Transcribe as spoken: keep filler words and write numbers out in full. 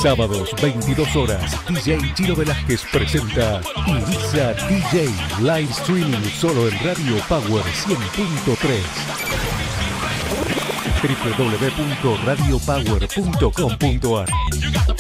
Sábados, veintidós horas, D J Chino Velázquez presenta Ibiza D J Live Streaming solo en Radio Power cien punto tres. w w w punto radio power punto com punto a r